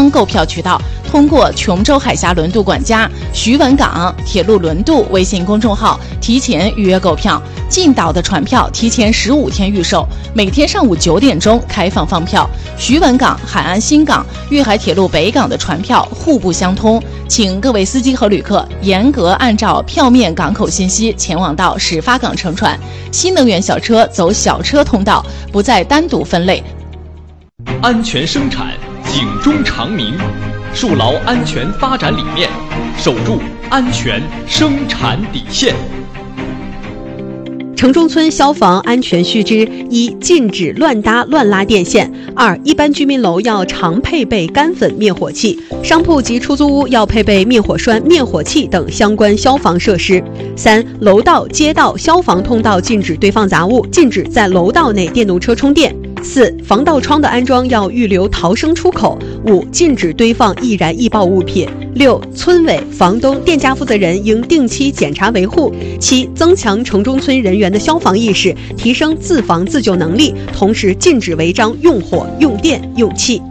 通购票渠道，通过琼州海峡轮渡管家、徐闻港铁路轮渡微信公众号提前预约购票。进岛的船票提前15天预售，每天上午9点钟开放放票。徐闻港、海安新港、粤海铁路北港的船票互不相通，请各位司机和旅客严格按照票面港口信息前往到始发港乘船。新能源小车走小车通道，不再单独分类。 安全生产，警钟长鸣，树牢安全发展理念，守住安全生产底线。 城中村消防安全须知：一、禁止乱搭乱拉电线；二、一般居民楼要常配备干粉灭火器，商铺及出租屋要配备灭火栓、灭火器等相关消防设施；三、楼道、街道、消防通道禁止堆放杂物，禁止在楼道内电动车充电；四、防盗窗的安装要预留逃生出口；五、禁止堆放易燃易爆物品；六、村委、房东、店家负责人应定期检查维护；七、增强城中村人员的消防意识，提升自防自救能力，同时禁止违章用火、用电、用气。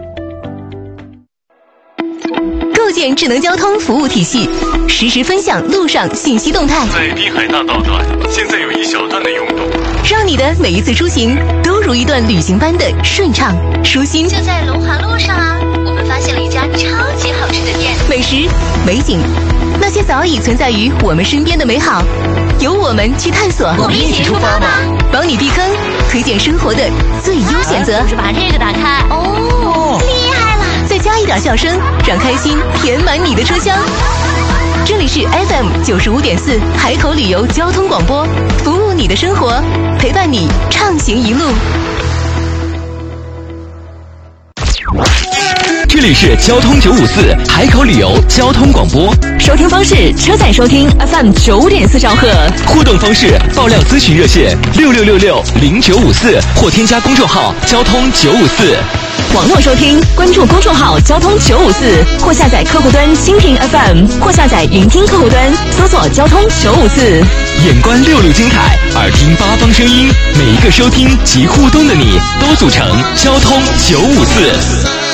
构建智能交通服务体系，实时分享路上信息动态。 在滨海大道段，现在有一小段的拥堵， 让你的每一次出行都如一段旅行般的顺畅舒心。 就在龙华路上啊，我们发现了一家超级好吃的店， 美食、美景，那些早已存在于我们身边的美好，由我们去探索。 我们一起出发吧， 帮你避坑，推荐生活的最优选择。 就是把这个打开，哦，厉害了！ 再加一点笑声，让开心填满你的车厢。这里是 FM95.4海口旅游交通广播，服务你的生活，陪伴你畅行一路。 这里是交通954海口旅游交通广播， 收听方式：车载收听 FM9.4兆赫。 互动方式：爆料咨询热线66660954或添加公众号交通954。 网络收听，关注公众号交通954，或下载客户端蜻蜓 FM， 或下载云听客户端，搜索交通954。 眼观六路精彩，耳听八方声音，每一个收听及互动的你，都组成交通954。